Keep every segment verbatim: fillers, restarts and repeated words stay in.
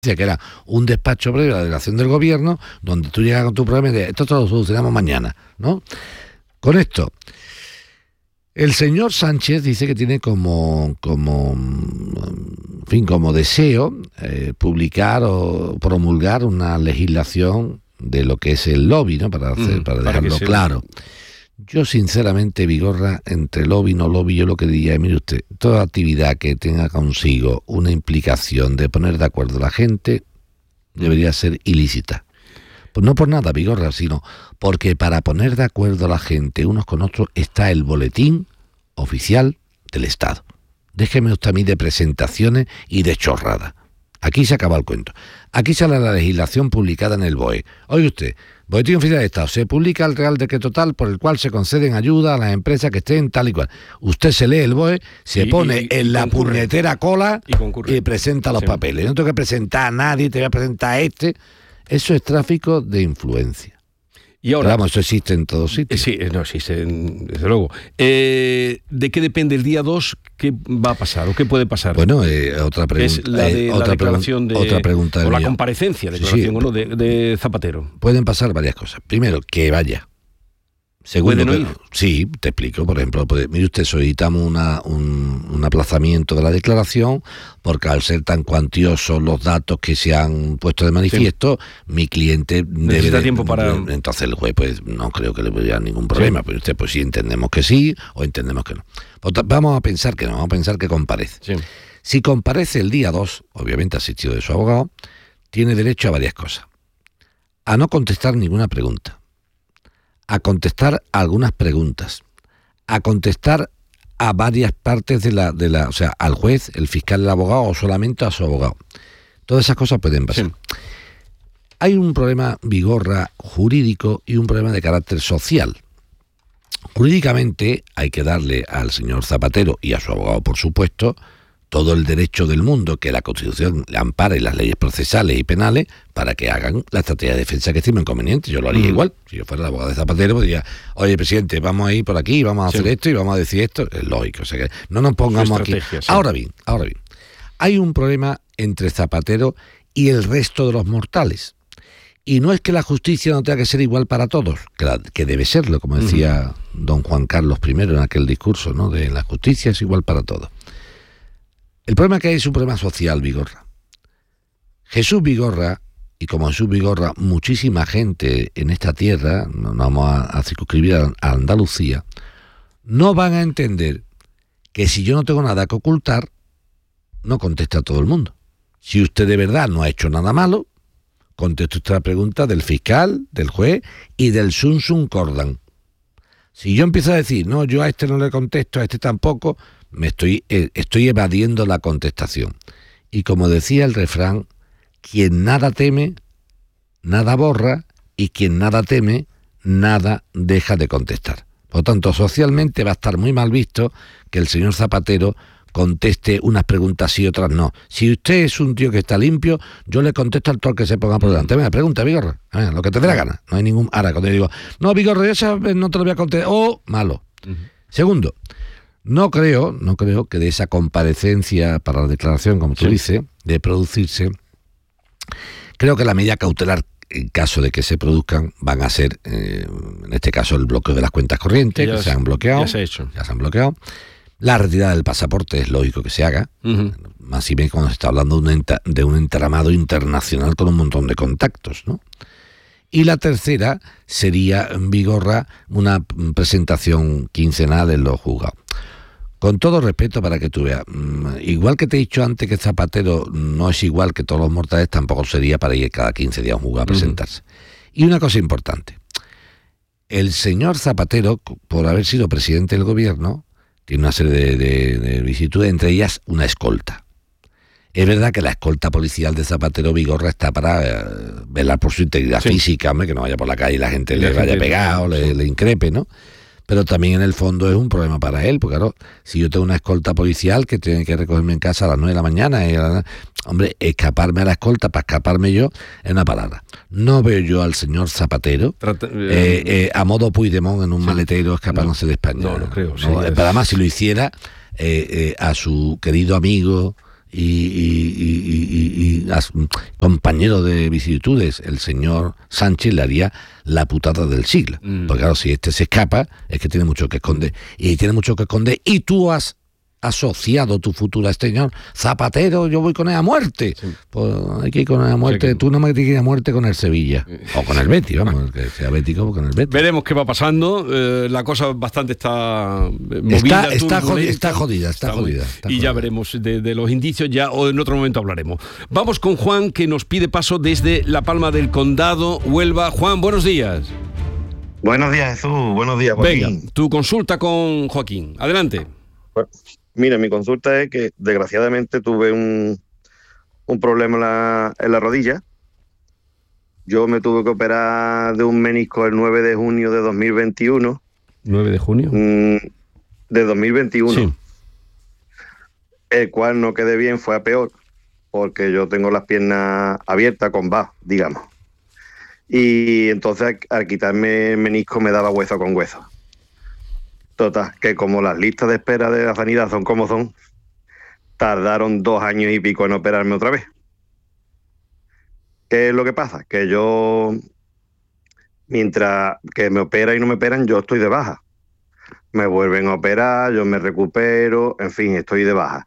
que era un despacho previo a la delegación del gobierno, donde tú llegas con tu problema y dices, esto te lo solucionamos mañana, ¿no? Con esto, el señor Sánchez dice que tiene como, como, en fin, como deseo eh, publicar o promulgar una legislación de lo que es el lobby, ¿no? Para, hacer, mm, para dejarlo para claro. Yo, sinceramente, Vigorra, entre lobby y no lobby, yo lo que diría es, mire usted, toda actividad que tenga consigo una implicación de poner de acuerdo a la gente debería ser ilícita. Pues no por nada, Vigorra, sino porque para poner de acuerdo a la gente unos con otros está el boletín oficial del Estado. Déjeme usted a mí de presentaciones y de chorradas. Aquí se acaba el cuento. Aquí sale la legislación publicada en el B O E. Oye usted, Boletín Oficial del Estado, se publica el Real Decreto tal por el cual se conceden ayuda a las empresas que estén tal y cual. Usted se lee el B O E, se y, pone y, y, en y la concurre. puñetera cola y, y presenta los sí. papeles. No tengo que presentar a nadie, te voy a presentar a este. Eso es tráfico de influencia. Y ahora, vamos, eso existe en todos sitios. Sí, no existe, desde luego. Eh, ¿De qué depende el día dos? ¿Qué va a pasar o qué puede pasar? Bueno, eh, otra pregunta. Es la, de, eh, la otra declaración de... Otra pregunta o la mío. comparecencia, declaración sí, sí. o no, de, de Zapatero. Pueden pasar varias cosas. Primero, que vaya. Segundo, que, sí, te explico. Por ejemplo, puede, mire usted, solicitamos una, un, un aplazamiento de la declaración porque al ser tan cuantiosos los datos que se han puesto de manifiesto, sí. mi cliente necesita debe de, tiempo para... Entonces el juez pues no creo que le hubiera ningún problema. Sí. Pero usted pues sí entendemos que sí o entendemos que no. Pues, vamos a pensar que no, vamos a pensar que comparece. Sí. Si comparece el día dos, obviamente asistido de su abogado, tiene derecho a varias cosas. A no contestar ninguna pregunta. A contestar a algunas preguntas, a contestar a varias partes de la, de la, o sea, al juez, el fiscal, el abogado o solamente a su abogado. Todas esas cosas pueden pasar. Sí. Hay un problema, Vigorra, jurídico y un problema de carácter social. Jurídicamente hay que darle al señor Zapatero y a su abogado, por supuesto, todo el derecho del mundo que la Constitución le ampare, las leyes procesales y penales, para que hagan la estrategia de defensa que estime conveniente. Yo lo haría mm. igual. Si yo fuera el abogado de Zapatero, pues diría, oye, presidente, vamos a ir por aquí, vamos a sí. hacer esto y vamos a decir esto. Es lógico. O sea, que no nos pongamos aquí. Sí. Ahora bien, ahora bien, hay un problema entre Zapatero y el resto de los mortales. Y no es que la justicia no tenga que ser igual para todos, que, la, que debe serlo, como decía mm. don Juan Carlos primero en aquel discurso, ¿no? De la justicia es igual para todos. El problema que hay es un problema social, Vigorra. Jesús Vigorra, y como Jesús Vigorra, muchísima gente en esta tierra, no nos vamos a, a circunscribir a, a Andalucía, no van a entender que si yo no tengo nada que ocultar, no contesta a todo el mundo. Si usted de verdad no ha hecho nada malo, contesta usted la pregunta del fiscal, del juez y del Sun Sun Cordan. Si yo empiezo a decir, no, yo a este no le contesto, a este tampoco, me estoy, eh, estoy evadiendo la contestación. Y como decía el refrán, quien nada teme, nada borra, y quien nada teme, nada deja de contestar. Por lo tanto, socialmente va a estar muy mal visto que el señor Zapatero conteste unas preguntas sí y otras no. Si usted es un tío que está limpio, yo le contesto al todo el que se ponga por delante. Venga, pregunta, Vigorra, venga, lo que te dé la gana. No hay ningún... Ahora, cuando yo digo, no, Vigorra, esa no te lo voy a contestar, oh, malo. Uh-huh. Segundo, no creo, no creo que de esa comparecencia para la declaración, como tú sí. dices, de producirse, creo que la medida cautelar, en caso de que se produzcan, van a ser, eh, en este caso, el bloqueo de las cuentas corrientes, que, que se han bloqueado. Ya se ha hecho. Ya se han bloqueado. La retirada del pasaporte es lógico que se haga, uh-huh. más y bien cuando se está hablando de un, enta- de un entramado internacional con un montón de contactos, ¿no? Y la tercera sería, Vigorra, una presentación quincenal en los juzgados. Con todo respeto, para que tú veas, igual que te he dicho antes que Zapatero no es igual que todos los mortales, tampoco sería para ir cada quince días a un juzgado a presentarse. Uh-huh. Y una cosa importante, el señor Zapatero, por haber sido presidente del gobierno, tiene una serie de, de, de vicisitudes, entre ellas una escolta. Es verdad que la escolta policial de Zapatero, Vigorra, está para eh, velar por su integridad sí. física, hombre, que no vaya por la calle y la gente y le la vaya gente pegado, le, sí. le increpe, ¿no? Pero también en el fondo es un problema para él, porque claro, si yo tengo una escolta policial que tiene que recogerme en casa a las nueve de la mañana, y la, hombre, escaparme a la escolta para escaparme yo es una palabra. No veo yo al señor Zapatero Trata, eh, eh, eh, a modo Puigdemont en un sí. maletero escapándose no, de España. No, lo creo. No, sí, pero además si lo hiciera eh, eh, a su querido amigo y, y, y, y, y as, compañero de vicisitudes, el señor Sánchez le haría la putada del siglo. Mm. Porque claro, si este se escapa, es que tiene mucho que esconder. Y tiene mucho que esconder. Y tú has asociado tu futuro a este señor Zapatero, yo voy con él a muerte. Sí. Pues hay que ir con él a muerte. O sea que... Tú no me tienes que ir a muerte con el Sevilla. O con el Betis, vamos, que sea bético con el Betis. Veremos qué va pasando. Eh, la cosa bastante está movida. Está, está, jodida, está jodida, está, está jodida. Está y jodida. Ya veremos de, de los indicios, ya o en otro momento hablaremos. Vamos con Juan, que nos pide paso desde La Palma del Condado, Huelva. Juan, buenos días. Buenos días, Jesús. Buenos días, Joaquín. Venga, tu consulta con Joaquín. Adelante. Bueno, mira, mi consulta es que desgraciadamente tuve un, un problema en la, en la rodilla. Yo me tuve que operar de un menisco el nueve de junio de dos mil veintiuno. ¿nueve de junio? Mm, de dos mil veintiuno. Sí. El cual no quedé bien, fue a peor, porque yo tengo las piernas abiertas con V A S, digamos. Y entonces al quitarme el menisco me daba hueso con hueso. Total, que como las listas de espera de la sanidad son como son, tardaron dos años y pico en operarme otra vez. ¿Qué es lo que pasa? Que yo, mientras que me operan y no me operan, yo estoy de baja. Me vuelven a operar, yo me recupero, en fin, estoy de baja.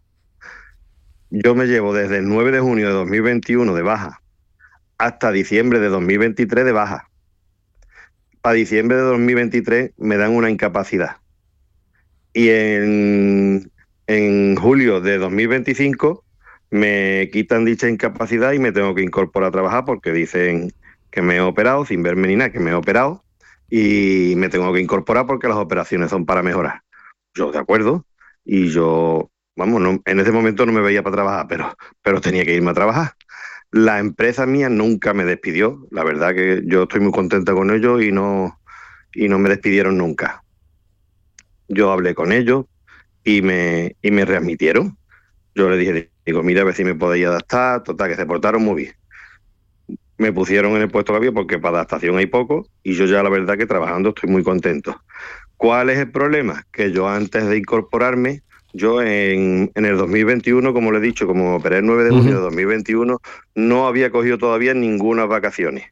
Yo me llevo desde el nueve de junio de dos mil veintiuno de baja hasta diciembre de dos mil veintitrés de baja. Para diciembre de dos mil veintitrés me dan una incapacidad. Y en, en julio de dos mil veinticinco me quitan dicha incapacidad y me tengo que incorporar a trabajar porque dicen que me he operado, sin verme ni nada, que me he operado y me tengo que incorporar porque las operaciones son para mejorar. Yo de acuerdo, y yo, vamos, no, en ese momento no me veía para trabajar, pero, pero tenía que irme a trabajar. La empresa mía nunca me despidió, la verdad que yo estoy muy contenta con ellos y no, y no me despidieron nunca. Yo hablé con ellos y me, y me readmitieron. Yo le dije, digo, mira, a ver si me podéis adaptar. Total, que se portaron muy bien. Me pusieron en el puesto que había porque para adaptación hay poco y yo ya la verdad que trabajando estoy muy contento. ¿Cuál es el problema? Que yo antes de incorporarme, yo en, en el dos mil veintiuno, como le he dicho, como operé el nueve de junio uh-huh. de dos mil veintiuno, no había cogido todavía ninguna vacaciones.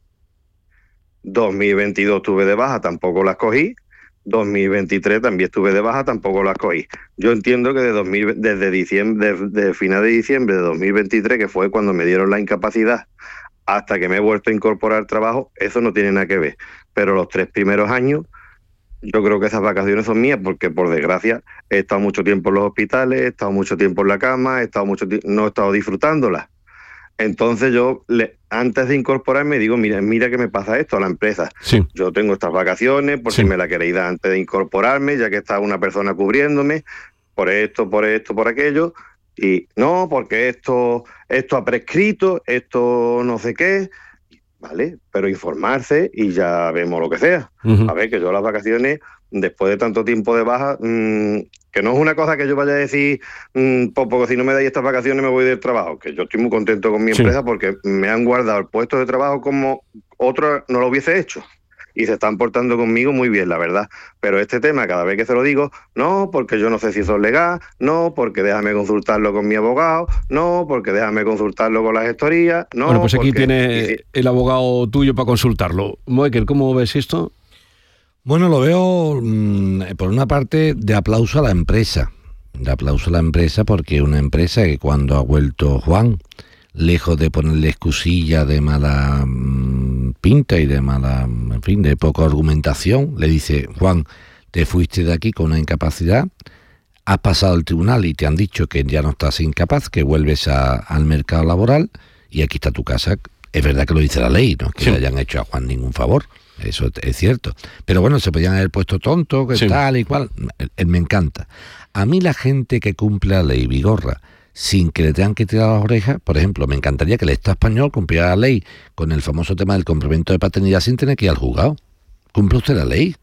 dos mil veintidós tuve de baja, tampoco las cogí. dos mil veintitrés también estuve de baja, tampoco las cogí. Yo entiendo que de dos mil, desde diciembre, de, de final de diciembre de dos mil veintitrés, que fue cuando me dieron la incapacidad, hasta que me he vuelto a incorporar al trabajo, eso no tiene nada que ver. Pero los tres primeros años, yo creo que esas vacaciones son mías, porque por desgracia he estado mucho tiempo en los hospitales, he estado mucho tiempo en la cama, he estado mucho tiempo, no he estado disfrutándolas. Entonces yo, le, antes de incorporarme, digo, mira, mira que me pasa esto a la empresa. Sí. Yo tengo estas vacaciones, por sí. si me la queréis dar antes de incorporarme, ya que está una persona cubriéndome, por esto, por esto, por aquello. Y no, porque esto, esto ha prescrito, esto no sé qué. Vale, pero informarse y ya vemos lo que sea. Uh-huh. A ver, que yo las vacaciones, después de tanto tiempo de baja, mmm, que no es una cosa que yo vaya a decir, mmm, porque si no me dais estas vacaciones me voy del trabajo, que yo estoy muy contento con mi sí. empresa porque me han guardado el puesto de trabajo como otro no lo hubiese hecho. Y se están portando conmigo muy bien, la verdad. Pero este tema, cada vez que se lo digo, no, porque yo no sé si eso es legal, no, porque déjame consultarlo con mi abogado, no, porque déjame consultarlo con la gestoría, no. Bueno, pues aquí porque... tiene sí. el abogado tuyo para consultarlo. Moekel, ¿cómo ves esto? Bueno, lo veo, mmm, por una parte, de aplauso a la empresa. De aplauso a la empresa porque una empresa que cuando ha vuelto Juan, lejos de ponerle excusilla de mala mmm, pinta y de mala, en fin, de poca argumentación, le dice, Juan, te fuiste de aquí con una incapacidad, has pasado el tribunal y te han dicho que ya no estás incapaz, que vuelves a, al mercado laboral y aquí está tu casa. Es verdad que lo dice la ley, no es que sí. le hayan hecho a Juan ningún favor, eso es cierto. Pero bueno, se podían haber puesto tonto, que sí. tal y cual. Él, él me encanta. A mí la gente que cumple la ley, Vigorra, sin que le tengan que tirar las orejas, por ejemplo, me encantaría que el Estado español cumpliera la ley con el famoso tema del complemento de paternidad sin tener que ir al juzgado. ¿Cumple usted la ley?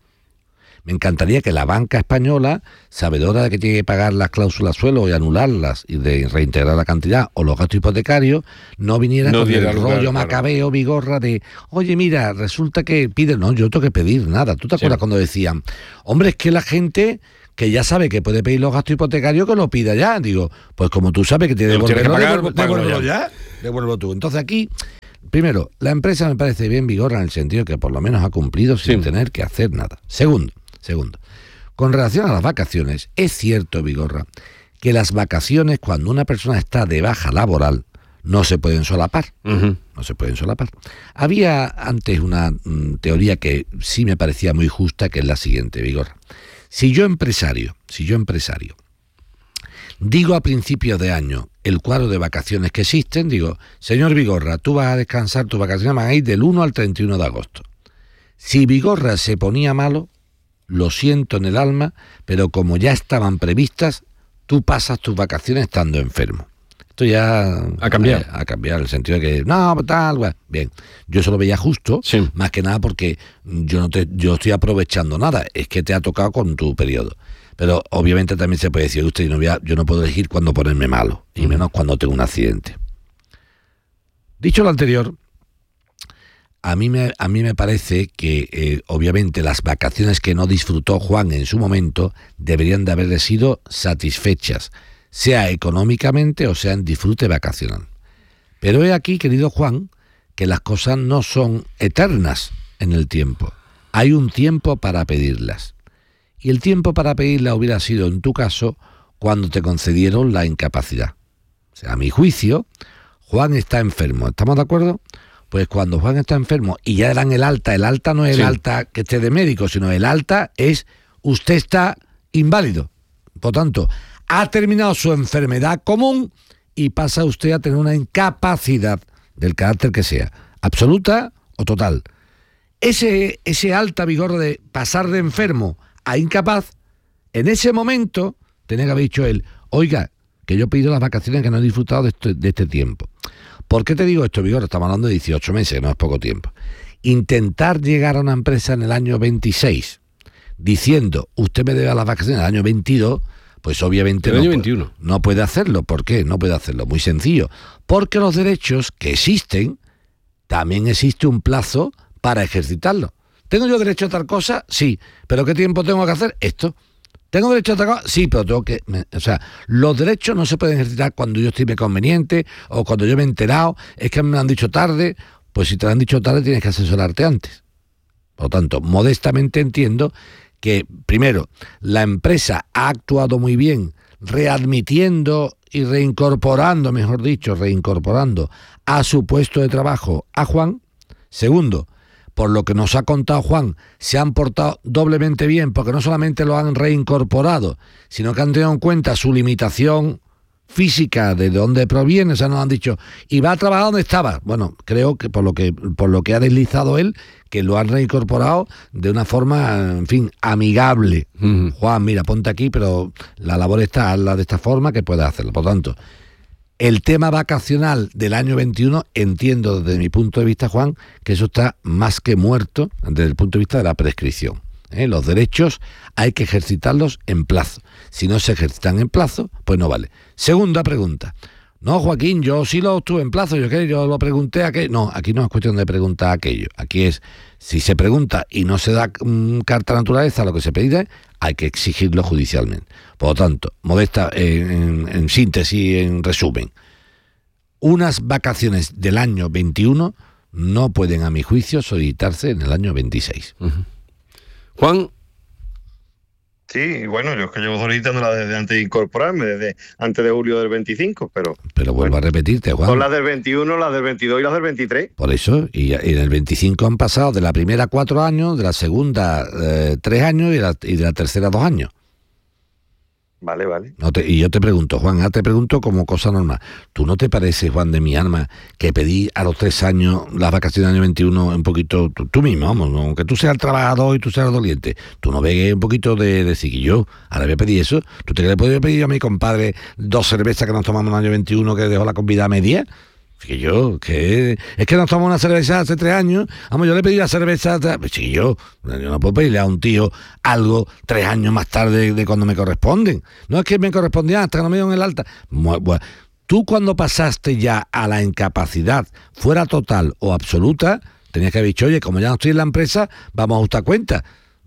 Me encantaría que la banca española, sabedora de que tiene que pagar las cláusulas suelo y anularlas y de reintegrar la cantidad o los gastos hipotecarios, no viniera no con el lugar, rollo macabeo, claro. Vigorra de, oye, mira, resulta que pide, no, yo no tengo que pedir nada. ¿Tú te acuerdas sí. cuando decían, hombre, es que la gente que ya sabe que puede pedir los gastos hipotecarios, que lo pida ya. Digo, pues como tú sabes que tiene que devolverlo, devuelvo, devuélvelo ya. Devuelvo tú. Entonces aquí, primero, la empresa me parece bien Vigorra en el sentido que por lo menos ha cumplido sin sí. tener que hacer nada. Segundo, segundo, con relación a las vacaciones, es cierto, Vigorra, que las vacaciones, cuando una persona está de baja laboral, no se pueden solapar. Uh-huh. No se pueden solapar. Había antes una mm, teoría que sí me parecía muy justa, que es la siguiente, Vigorra. Si yo empresario, si yo empresario, digo a principios de año el cuadro de vacaciones que existen, digo, señor Vigorra, tú vas a descansar, tus vacaciones van a ir del uno al treinta y uno de agosto. Si Vigorra se ponía malo, lo siento en el alma, pero como ya estaban previstas, tú pasas tus vacaciones estando enfermo. Esto ya a cambiar, eh, a cambiar en el sentido de que no, tal, bueno, bien. Yo eso lo veía justo, sí. más que nada porque yo no te, yo estoy aprovechando nada, es que te ha tocado con tu periodo. Pero obviamente también se puede decir, usted, yo no, voy a, yo no puedo elegir cuándo ponerme malo, y menos cuando tengo un accidente. Dicho lo anterior, a mí me, a mí me parece que eh, obviamente las vacaciones que no disfrutó Juan en su momento deberían de haberle sido satisfechas, sea económicamente o sea en disfrute vacacional. Pero he aquí, querido Juan, que las cosas no son eternas en el tiempo. Hay un tiempo para pedirlas. Y el tiempo para pedirlas hubiera sido, en tu caso, cuando te concedieron la incapacidad. O sea, a mi juicio, Juan está enfermo. ¿Estamos de acuerdo? Pues cuando Juan está enfermo y ya dan el alta, el alta no es sí. el alta que esté de médico, sino el alta es usted está inválido. Por tanto, ha terminado su enfermedad común y pasa usted a tener una incapacidad del carácter que sea, absoluta o total. Ese, ese alta vigor de pasar de enfermo a incapaz, en ese momento tenía que haber dicho él, oiga, que yo he pedido las vacaciones que no he disfrutado de este, de este tiempo. ¿Por qué te digo esto, Vigor? Estamos hablando de dieciocho meses, que no es poco tiempo. Intentar llegar a una empresa en el año veintiséis diciendo, usted me debe las vacaciones en el año veintidós, pues obviamente el no, año veintiuno. Puede, no puede hacerlo. ¿Por qué? No puede hacerlo. Muy sencillo. Porque los derechos que existen, también existe un plazo para ejercitarlo. ¿Tengo yo derecho a tal cosa? Sí. ¿Pero qué tiempo tengo que hacer? Esto. ¿Tengo derecho a tal cosa? Sí, pero tengo que... Me, o sea, los derechos no se pueden ejercitar cuando yo estime conveniente o cuando yo me he enterado. Es que me han dicho tarde. Pues si te lo han dicho tarde tienes que asesorarte antes. Por lo tanto, modestamente entiendo que, primero, la empresa ha actuado muy bien readmitiendo y reincorporando, mejor dicho, reincorporando a su puesto de trabajo a Juan. Segundo, por lo que nos ha contado Juan, se han portado doblemente bien, porque no solamente lo han reincorporado, sino que han tenido en cuenta su limitación física, de dónde proviene. O sea, nos han dicho, y va a trabajar donde estaba. Bueno, creo que por lo que por lo que ha deslizado él, que lo han reincorporado de una forma, en fin, amigable. Uh-huh. Juan, mira, ponte aquí, pero la labor está, hazla de esta forma que puedas hacerlo. Por tanto, el tema vacacional del año veintiuno, entiendo desde mi punto de vista, Juan, que eso está más que muerto desde el punto de vista de la prescripción. ¿Eh? Los derechos hay que ejercitarlos en plazo. Si no se ejercitan en plazo, pues no vale. Segunda pregunta. No, Joaquín, yo sí lo estuve en plazo, yo, ¿qué? yo lo pregunté a qué. No, aquí no es cuestión de preguntar aquello. Aquí es, si se pregunta y no se da um, carta naturaleza a lo que se pide, hay que exigirlo judicialmente. Por lo tanto, modesta, eh, en, en síntesis, en resumen, unas vacaciones del año veintiuno no pueden, a mi juicio, solicitarse en el año veintiséis. Uh-huh. Juan. Sí, bueno, yo es que llevo solicitándola desde antes de incorporarme, desde antes de julio del veinticinco, pero... Pero vuelvo bueno, a repetirte, Juan. Son las del veintiuno, las del veintidós y las del veintitrés. Por eso, y, y en el veinticinco han pasado de la primera cuatro años, de la segunda eh, tres años y, la, y de la tercera dos años. Vale, vale. No te, y yo te pregunto, Juan, ya te pregunto como cosa normal. ¿Tú no te parece, Juan, de mi alma, que pedí a los tres años las vacaciones del año veintiuno un poquito, tú, tú mismo, vamos, ¿no? Aunque tú seas el trabajador y tú seas el doliente, tú no ves un poquito de, de yo ahora voy a pedir eso? ¿Tú te crees que he pedido a mi compadre dos cervezas que nos tomamos en el año veintiuno que dejó la comida a media? Que yo, que es que nos tomamos una cerveza hace tres años, vamos, yo le pedí la cerveza, pues sí, yo, yo no puedo pedirle a un tío algo tres años más tarde de cuando me corresponden. No es que me correspondía hasta que no me dieron el alta. Bueno, tú cuando pasaste ya a la incapacidad, fuera total o absoluta, tenías que haber dicho, oye, como ya no estoy en la empresa, vamos a ajustar cuenta.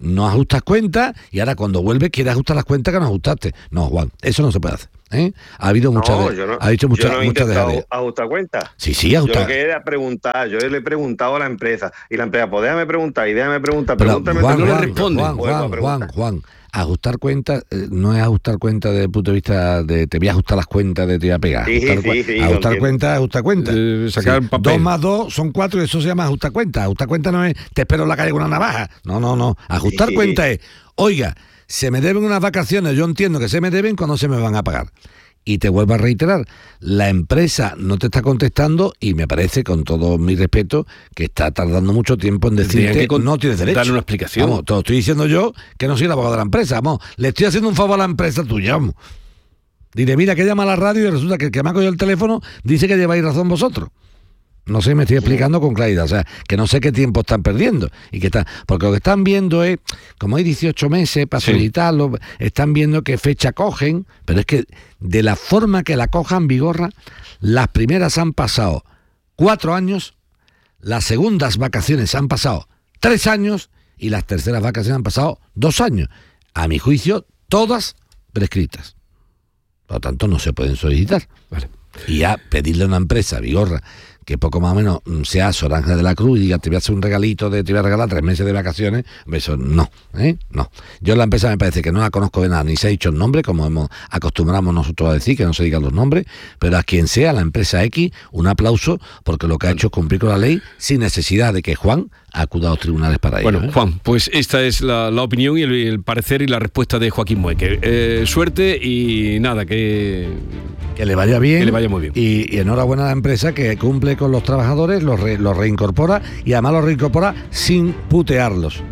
no ajustas cuentas y ahora cuando vuelves quieres ajustar las cuentas que no ajustaste. No, Juan, eso no se puede hacer. ¿eh? Ha habido muchas no, de, yo no, ha dicho muchas, yo no he muchas intentado de ajustar cuentas. Sí, sí, ajustar. Yo lo que era preguntar, yo le he preguntado a la empresa y la empresa, pues déjame preguntar y déjame preguntar, Pero, pregúntame, Juan, no Juan, le responde. Juan, Juan, Juan, Juan, ajustar cuentas eh, no es ajustar cuentas desde el punto de vista de te voy a ajustar las cuentas de te voy a pegar. Sí, ajustar sí, sí, ajustar cuentas, ajustar cuentas. Eh, sacar sí. papel. Dos más dos son cuatro y eso se llama ajustar cuentas. Ajustar cuentas no es te espero en la calle con una navaja. No, no, no. Ajustar sí. cuentas es, oiga, se me deben unas vacaciones, yo entiendo que se me deben cuando se me van a pagar. Y te vuelvo a reiterar, la empresa no te está contestando y me parece, con todo mi respeto, que está tardando mucho tiempo en decirte que no tienes derecho. Darle una explicación. Vamos, te lo estoy diciendo yo, que no soy el abogado de la empresa. Vamos, le estoy haciendo un favor a la empresa tuya, vamos. Dile, mira, que llama a la radio y resulta que el que me ha cogido el teléfono dice que lleváis razón vosotros. No sé, me estoy explicando con claridad, o sea, que no sé qué tiempo están perdiendo y que está, porque lo que están viendo es, como hay dieciocho meses para sí. solicitarlo, están viendo qué fecha cogen, pero es que de la forma que la cojan, Vigorra, las primeras han pasado cuatro años, las segundas vacaciones han pasado tres años y las terceras vacaciones han pasado dos años. A mi juicio, todas prescritas. Por lo tanto, no se pueden solicitar. Vale. Y ya pedirle a una empresa, Vigorra, que poco más o menos sea Sor Ángel de la Cruz y diga, te voy a hacer un regalito, de, te voy a regalar tres meses de vacaciones, eso no, ¿eh? No. Yo la empresa me parece que no la conozco de nada, ni se ha dicho el nombre, como hemos acostumbramos nosotros a decir, que no se digan los nombres, pero a quien sea, la empresa X, un aplauso, porque lo que ha hecho es cumplir con la ley sin necesidad de que Juan acuda a los tribunales para ello. Bueno, ¿eh? Juan, pues esta es la, la opinión y el, el parecer y la respuesta de Joaquín Mueque. Eh, suerte y nada, que... Que le vaya bien. Que le vaya muy bien. Y, y enhorabuena a la empresa que cumple con los trabajadores, los, re, los reincorpora y además los reincorpora sin putearlos.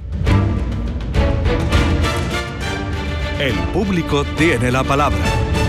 El público tiene la palabra.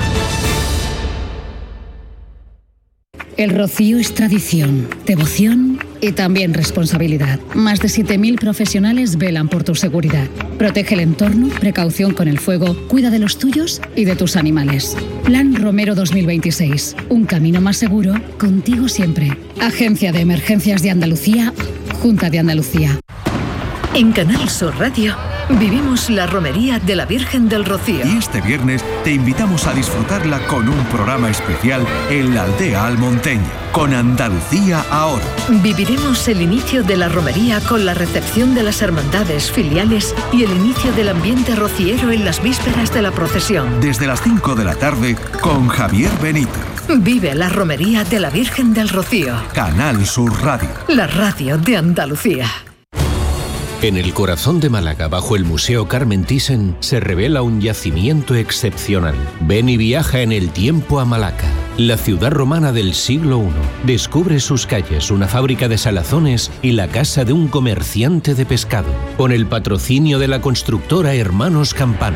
El Rocío es tradición, devoción y también responsabilidad. Más de siete mil profesionales velan por tu seguridad. Protege el entorno, precaución con el fuego, cuida de los tuyos y de tus animales. Plan Romero dos mil veintiséis. Un camino más seguro, contigo siempre. Agencia de Emergencias de Andalucía, Junta de Andalucía. En Canal Sur Radio vivimos la romería de la Virgen del Rocío. Y este viernes te invitamos a disfrutarla con un programa especial en la aldea almonteña, con Andalucía ahora. Viviremos el inicio de la romería con la recepción de las hermandades filiales y el inicio del ambiente rociero en las vísperas de la procesión. Desde las cinco de la tarde con Javier Benítez. Vive la romería de la Virgen del Rocío. Canal Sur Radio. La radio de Andalucía. En el corazón de Málaga, bajo el Museo Carmen Thyssen, se revela un yacimiento excepcional. Ven y viaja en el tiempo a Malaca, la ciudad romana del siglo primero. Descubre sus calles, una fábrica de salazones y la casa de un comerciante de pescado, con el patrocinio de la constructora Hermanos Campano.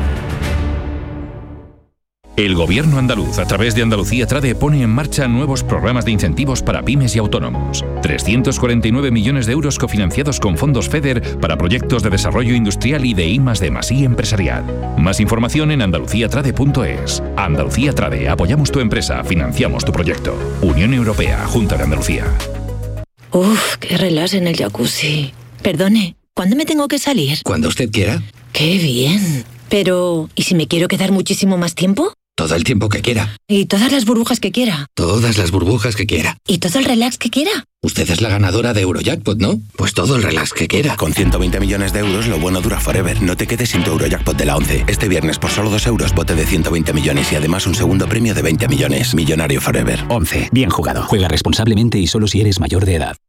El Gobierno andaluz, a través de Andalucía Trade, pone en marcha nuevos programas de incentivos para pymes y autónomos. trescientos cuarenta y nueve millones de euros cofinanciados con fondos FEDER para proyectos de desarrollo industrial y de I más D más I empresarial. Más información en andalucía trade punto es. Andalucía Trade, apoyamos tu empresa, financiamos tu proyecto. Unión Europea, Junta de Andalucía. Uf, qué relax en el jacuzzi. Perdone, ¿cuándo me tengo que salir? Cuando usted quiera. ¡Qué bien! Pero, ¿y si me quiero quedar muchísimo más tiempo? Todo el tiempo que quiera. ¿Y todas las burbujas que quiera? Todas las burbujas que quiera. ¿Y todo el relax que quiera? Usted es la ganadora de Eurojackpot, ¿no? Pues todo el relax que quiera. Con ciento veinte millones de euros, lo bueno dura forever. No te quedes sin tu Eurojackpot de la once. Este viernes, por solo dos euros, bote de ciento veinte millones y además un segundo premio de veinte millones. Millonario forever. once. Bien jugado. Juega responsablemente y solo si eres mayor de edad.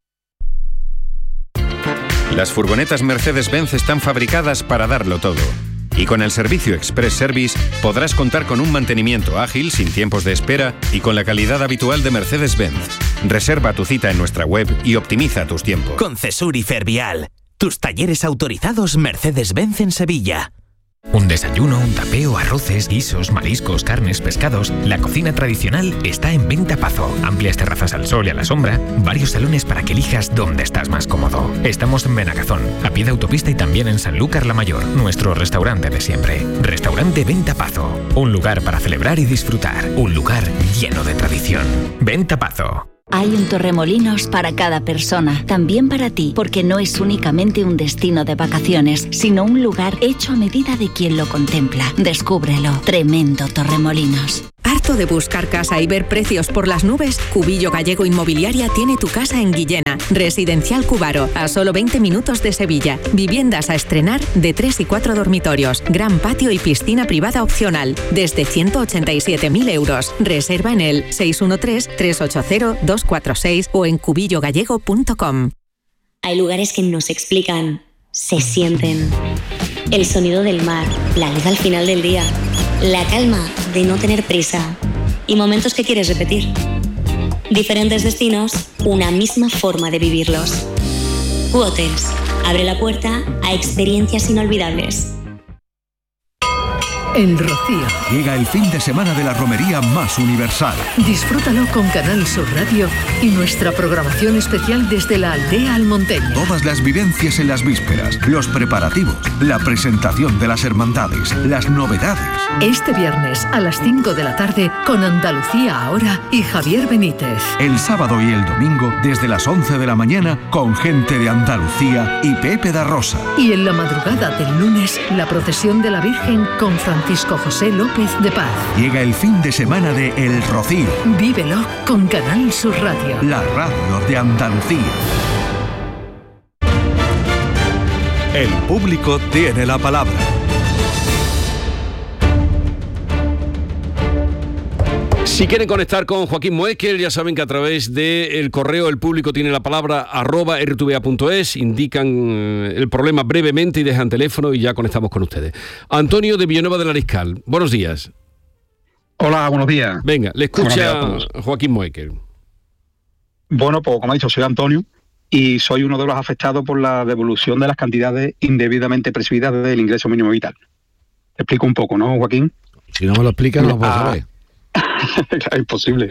Las furgonetas Mercedes-Benz están fabricadas para darlo todo. Y con el servicio Express Service podrás contar con un mantenimiento ágil, sin tiempos de espera y con la calidad habitual de Mercedes-Benz. Reserva tu cita en nuestra web y optimiza tus tiempos. Con Cesur y Fervial, tus talleres autorizados Mercedes-Benz en Sevilla. Un desayuno, un tapeo, arroces, guisos, mariscos, carnes, pescados. La cocina tradicional está en Venta Pazo. Amplias terrazas al sol y a la sombra. Varios salones para que elijas dónde estás más cómodo. Estamos en Benagazón, a pie de autopista y también en Sanlúcar la Mayor, nuestro restaurante de siempre. Restaurante Venta Pazo. Un lugar para celebrar y disfrutar. Un lugar lleno de tradición. Venta Pazo. Hay un Torremolinos para cada persona, también para ti, porque no es únicamente un destino de vacaciones, sino un lugar hecho a medida de quien lo contempla. Descúbrelo. Tremendo Torremolinos. ¿Harto de buscar casa y ver precios por las nubes? Cubillo Gallego Inmobiliaria tiene tu casa en Guillena. Residencial Cubaro, a solo veinte minutos de Sevilla. Viviendas a estrenar de tres y cuatro dormitorios. Gran patio y piscina privada opcional. Desde ciento ochenta y siete mil euros. Reserva en el seis uno tres, tres ocho cero, dos cuatro seis o en cubillo gallego punto com. Hay lugares que no se explican, se sienten. El sonido del mar, la luz al final del día, la calma de no tener prisa y momentos que quieres repetir. Diferentes destinos, una misma forma de vivirlos. Q-Hotels abre la puerta a experiencias inolvidables. El Rocío. Llega el fin de semana de la romería más universal. Disfrútalo con Canal Sur Radio y nuestra programación especial desde la aldea almonteña. Todas las vivencias en las vísperas, los preparativos, la presentación de las hermandades, las novedades. Este viernes a las cinco de la tarde con Andalucía Ahora y Javier Benítez. El sábado y el domingo desde las once de la mañana con gente de Andalucía y Pepe da Rosa. Y en la madrugada del lunes, la procesión de la Virgen con Francisco Francisco José López de Paz. Llega el fin de semana de El Rocío. Vívelo con Canal Sur Radio. La radio de Andalucía. El público tiene la palabra. Si quieren conectar con Joaquín Moekel, ya saben que a través del correo el público tiene la palabra arroba r t v a punto es, indican el problema brevemente y dejan teléfono y ya conectamos con ustedes. Antonio de Villanueva del Mariscal, buenos días. Hola, buenos días. Venga, le escucha Joaquín Moekel. Bueno, pues como ha dicho, soy Antonio y soy uno de los afectados por la devolución de las cantidades indebidamente percibidas del ingreso mínimo vital. Te explico un poco, ¿no, Joaquín? Si no me lo explicas, no lo puedo saber. Es imposible.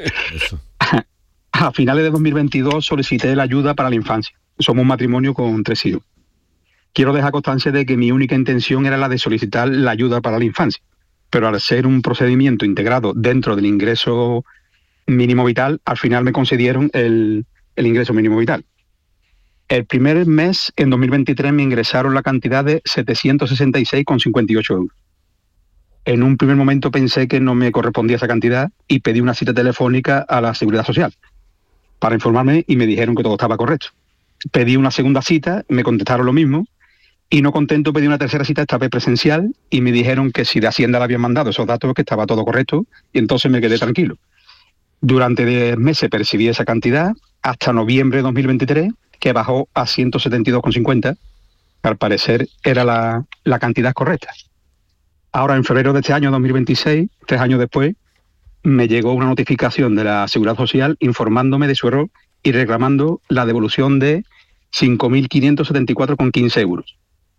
A finales de dos mil veintidós solicité la ayuda para la infancia. Somos un matrimonio con tres hijos. Quiero dejar constancia de que mi única intención era la de solicitar la ayuda para la infancia, pero al ser un procedimiento integrado dentro del ingreso mínimo vital, al final me concedieron el, el ingreso mínimo vital. El primer mes, en dos mil veintitrés, me ingresaron la cantidad de setecientos sesenta y seis con cincuenta y ocho euros. En un primer momento pensé que no me correspondía esa cantidad y pedí una cita telefónica a la Seguridad Social para informarme y me dijeron que todo estaba correcto. Pedí una segunda cita, me contestaron lo mismo y no contento pedí una tercera cita, esta vez presencial, y me dijeron que si de Hacienda le habían mandado esos datos que estaba todo correcto y entonces me quedé tranquilo. Durante diez meses percibí esa cantidad hasta noviembre de dos mil veintitrés, que bajó a ciento setenta y dos con cincuenta. Al parecer era la, la cantidad correcta. Ahora, en febrero de este año, dos mil veintiséis, tres años después, me llegó una notificación de la Seguridad Social informándome de su error y reclamando la devolución de cinco mil quinientos setenta y cuatro con quince euros.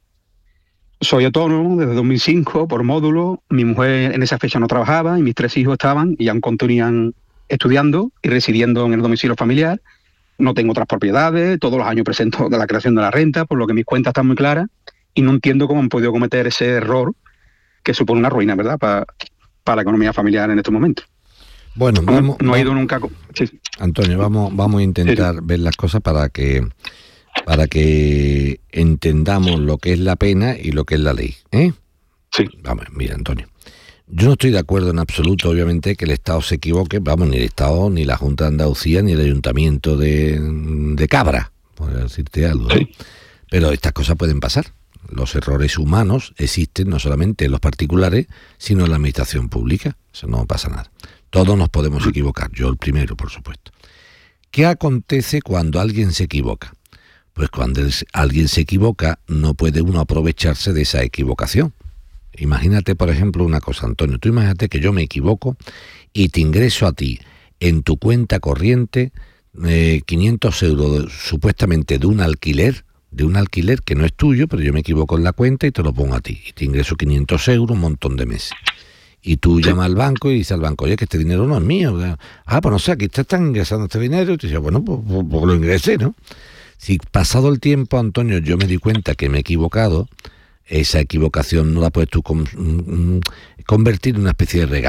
Soy autónomo desde dos mil cinco por módulo. Mi mujer en esa fecha no trabajaba y mis tres hijos estaban y aún continuaban estudiando y residiendo en el domicilio familiar. No tengo otras propiedades, todos los años presento de la creación de la renta, por lo que mis cuentas están muy claras y no entiendo cómo han podido cometer ese error que supone una ruina, ¿verdad?, para, para la economía familiar en estos momentos. Bueno, no, vamos, no he ido nunca... Sí. Antonio, vamos, vamos a intentar sí. ver las cosas para que, para que entendamos lo que es la pena y lo que es la ley, ¿eh? Sí. Vamos, mira, Antonio, yo no estoy de acuerdo en absoluto, obviamente, que el Estado se equivoque, vamos, ni el Estado, ni la Junta de Andalucía, ni el Ayuntamiento de, de Cabra, por decirte algo, ¿no? Sí. Pero estas cosas pueden pasar. Los errores humanos existen no solamente en los particulares, sino en la administración pública. Eso no pasa nada. Todos nos podemos equivocar, yo el primero, por supuesto. ¿Qué acontece cuando alguien se equivoca? Pues cuando alguien se equivoca, no puede uno aprovecharse de esa equivocación. Imagínate, por ejemplo, una cosa, Antonio. Tú imagínate que yo me equivoco y te ingreso a ti en tu cuenta corriente eh, quinientos euros supuestamente de un alquiler, de un alquiler que no es tuyo, pero yo me equivoco en la cuenta y te lo pongo a ti. Y te ingreso quinientos euros un montón de meses. Y tú llamas al banco y dices al banco, oye, que este dinero no es mío. Ah, pues no sé, aquí te están ingresando este dinero. Y tú dices, bueno, pues, pues, pues lo ingresé, ¿no? Si pasado el tiempo, Antonio, yo me di cuenta que me he equivocado, esa equivocación no la puedes tú con, mm, convertir en una especie de regalo.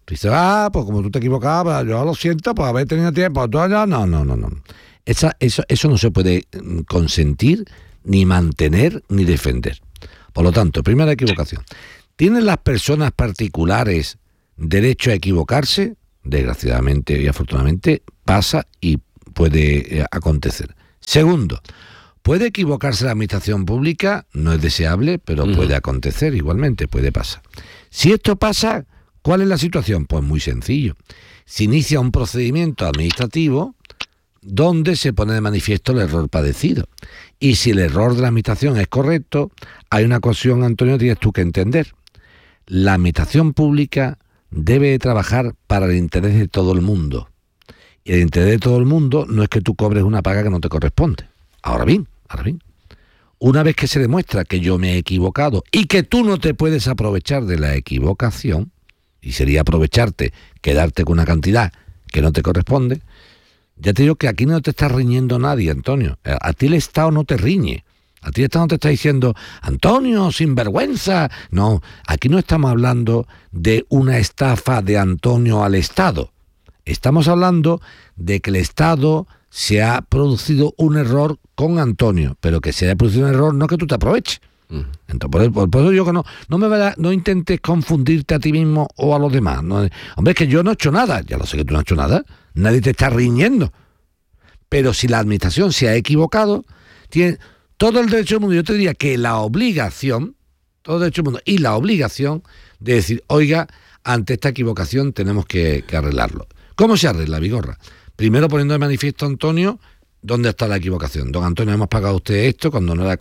Tú dices, ah, pues como tú te equivocabas, yo lo siento, pues haber tenido tiempo. Tú allá. No, no, no, no. Esa, eso, eso no se puede consentir, ni mantener, ni defender. Por lo tanto, primera equivocación. ¿Tienen las personas particulares derecho a equivocarse? Desgraciadamente y afortunadamente pasa y puede eh, acontecer. Segundo, ¿puede equivocarse la administración pública? No es deseable, pero uh-huh. puede acontecer igualmente, puede pasar. Si esto pasa, ¿cuál es la situación? Pues muy sencillo. Se inicia un procedimiento administrativo donde se pone de manifiesto el error padecido. Y si el error de la administración es correcto, hay una cuestión, Antonio, tienes tú que entender. La administración pública debe trabajar para el interés de todo el mundo. Y el interés de todo el mundo no es que tú cobres una paga que no te corresponde. Ahora bien, ahora bien, una vez que se demuestra que yo me he equivocado y que tú no te puedes aprovechar de la equivocación, y sería aprovecharte, quedarte con una cantidad que no te corresponde, ya te digo que aquí no te está riñendo nadie, Antonio. A ti el Estado no te riñe. A ti el Estado no te está diciendo, Antonio, sinvergüenza. No, aquí no estamos hablando de una estafa de Antonio al Estado. Estamos hablando de que el Estado se ha producido un error con Antonio, pero que se haya producido un error no que tú te aproveches. Uh-huh. Entonces, por, por eso yo que no, no me vaya, no intentes confundirte a ti mismo o a los demás. No, hombre, es que yo no he hecho nada. Ya lo sé que tú no has hecho nada. Nadie te está riñendo. Pero si la administración se ha equivocado, tiene todo el derecho del mundo. Yo te diría que la obligación, todo el derecho del mundo y la obligación de decir, oiga, ante esta equivocación tenemos que, que arreglarlo. ¿Cómo se arregla, Vigorra? Primero poniendo de manifiesto a Antonio dónde está la equivocación. Don Antonio, hemos pagado a usted esto cuando no era